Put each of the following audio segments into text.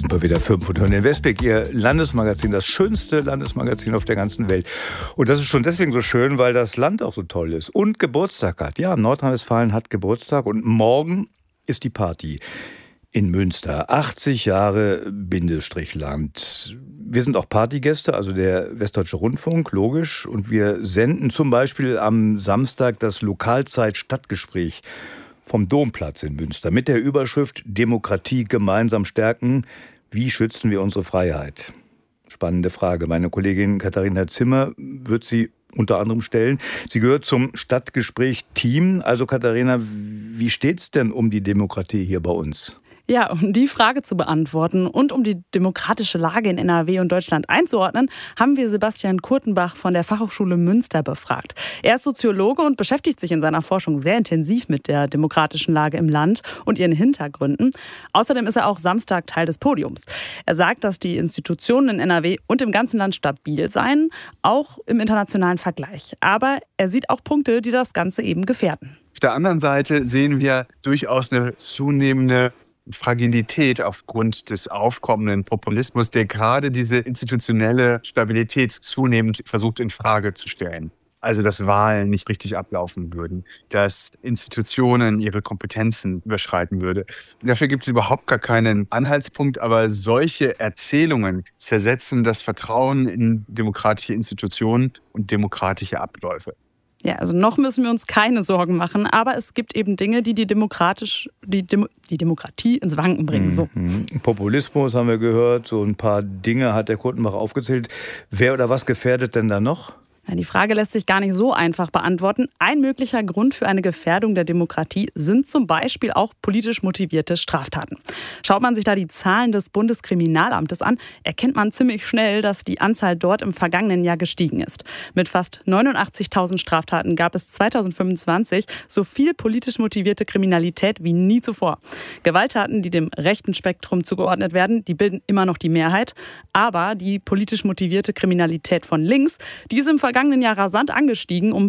sind wir wieder 5 und hören den Westblick, Ihr Landesmagazin, das schönste Landesmagazin auf der ganzen Welt. Und das ist schon deswegen so schön, weil das Land auch so toll ist und Geburtstag hat. Ja, Nordrhein-Westfalen hat Geburtstag und morgen ist die Party in Münster. 80 Jahre Bindestrichland. Wir sind auch Partygäste, also der Westdeutsche Rundfunk, logisch. Und wir senden zum Beispiel am Samstag das Lokalzeit-Stadtgespräch vom Domplatz in Münster mit der Überschrift Demokratie gemeinsam stärken. Wie schützen wir unsere Freiheit? Spannende Frage. Meine Kollegin Katharina Zimmer wird sie unter anderem stellen. Sie gehört zum Stadtgespräch-Team. Also Katharina, wie steht's denn um die Demokratie hier bei uns? Ja, um die Frage zu beantworten und um die demokratische Lage in NRW und Deutschland einzuordnen, haben wir Sebastian Kurtenbach von der Fachhochschule Münster befragt. Er ist Soziologe und beschäftigt sich in seiner Forschung sehr intensiv mit der demokratischen Lage im Land und ihren Hintergründen. Außerdem ist er auch Samstag Teil des Podiums. Er sagt, dass die Institutionen in NRW und im ganzen Land stabil seien, auch im internationalen Vergleich. Aber er sieht auch Punkte, die das Ganze eben gefährden. Auf der anderen Seite sehen wir durchaus eine zunehmende Fragilität aufgrund des aufkommenden Populismus, der gerade diese institutionelle Stabilität zunehmend versucht in Frage zu stellen. Also, dass Wahlen nicht richtig ablaufen würden, dass Institutionen ihre Kompetenzen überschreiten würde. Dafür gibt es überhaupt gar keinen Anhaltspunkt, aber solche Erzählungen zersetzen das Vertrauen in demokratische Institutionen und demokratische Abläufe. Ja, also noch müssen wir uns keine Sorgen machen, aber es gibt eben Dinge, die die Demokratie ins Wanken bringen. So. Populismus haben wir gehört, so ein paar Dinge hat der Kurtenbach aufgezählt. Wer oder was gefährdet denn da noch? Die Frage lässt sich gar nicht so einfach beantworten. Ein möglicher Grund für eine Gefährdung der Demokratie sind zum Beispiel auch politisch motivierte Straftaten. Schaut man sich da die Zahlen des Bundeskriminalamtes an, erkennt man ziemlich schnell, dass die Anzahl dort im vergangenen Jahr gestiegen ist. Mit fast 89.000 Straftaten gab es 2025 so viel politisch motivierte Kriminalität wie nie zuvor. Gewalttaten, die dem rechten Spektrum zugeordnet werden, die bilden immer noch die Mehrheit. Aber die politisch motivierte Kriminalität von links, die ist im vergangenen Jahr rasant angestiegen, um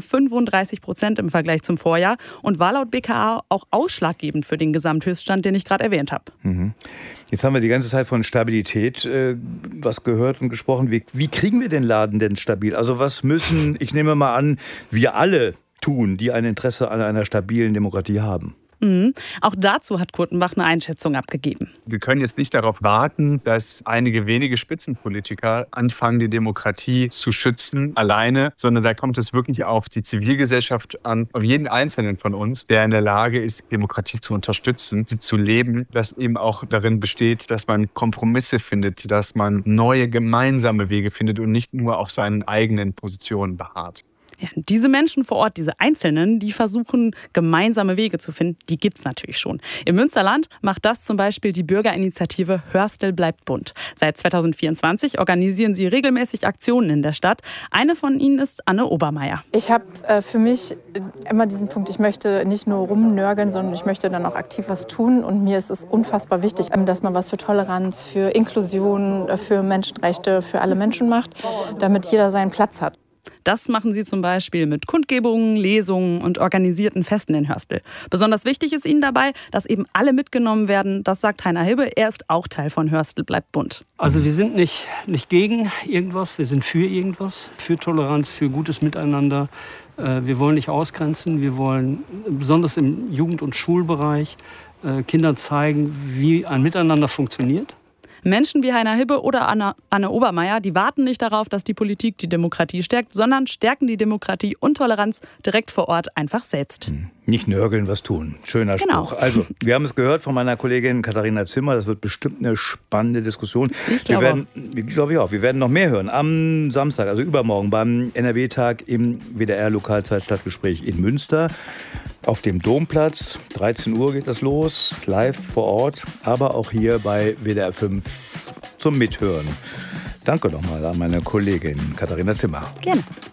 35% im Vergleich zum Vorjahr und war laut BKA auch ausschlaggebend für den Gesamthöchststand, den ich gerade erwähnt habe. Jetzt haben wir die ganze Zeit von Stabilität was gehört und gesprochen. Wie kriegen wir den Laden denn stabil? Also was müssen, ich nehme mal an, wir alle tun, die ein Interesse an einer stabilen Demokratie haben? Auch dazu hat Kurtenbach eine Einschätzung abgegeben. Wir können jetzt nicht darauf warten, dass einige wenige Spitzenpolitiker anfangen, die Demokratie zu schützen alleine, sondern da kommt es wirklich auf die Zivilgesellschaft an, auf jeden Einzelnen von uns, der in der Lage ist, Demokratie zu unterstützen, sie zu leben, das eben auch darin besteht, dass man Kompromisse findet, dass man neue gemeinsame Wege findet und nicht nur auf seinen eigenen Positionen beharrt. Ja, diese Menschen vor Ort, diese Einzelnen, die versuchen, gemeinsame Wege zu finden, die gibt's natürlich schon. Im Münsterland macht das zum Beispiel die Bürgerinitiative Hörstel bleibt bunt. Seit 2024 organisieren sie regelmäßig Aktionen in der Stadt. Eine von ihnen ist Anne Obermeier. Ich habe für mich immer diesen Punkt, ich möchte nicht nur rumnörgeln, sondern ich möchte dann auch aktiv was tun. Und mir ist es unfassbar wichtig, dass man was für Toleranz, für Inklusion, für Menschenrechte, für alle Menschen macht, damit jeder seinen Platz hat. Das machen sie zum Beispiel mit Kundgebungen, Lesungen und organisierten Festen in Hörstel. Besonders wichtig ist ihnen dabei, dass eben alle mitgenommen werden. Das sagt Heiner Hibbe. Er ist auch Teil von Hörstel bleibt bunt. Also wir sind nicht gegen irgendwas, wir sind für irgendwas, für Toleranz, für gutes Miteinander. Wir wollen nicht ausgrenzen, wir wollen besonders im Jugend- und Schulbereich Kindern zeigen, wie ein Miteinander funktioniert. Menschen wie Heiner Hibbe oder Anne Obermeier, die warten nicht darauf, dass die Politik die Demokratie stärkt, sondern stärken die Demokratie und Toleranz direkt vor Ort einfach selbst. Nicht nörgeln, was tun. Schöner Spruch. Also, wir haben es gehört von meiner Kollegin Katharina Zimmer. Das wird bestimmt eine spannende Diskussion. Ich glaube auch. Wir werden noch mehr hören. Am Samstag, also übermorgen, beim NRW-Tag im WDR-Lokalzeit-Stadtgespräch in Münster. Auf dem Domplatz. 13 Uhr geht das los. Live vor Ort. Aber auch hier bei WDR 5 zum Mithören. Danke nochmal an meine Kollegin Katharina Zimmer. Gerne.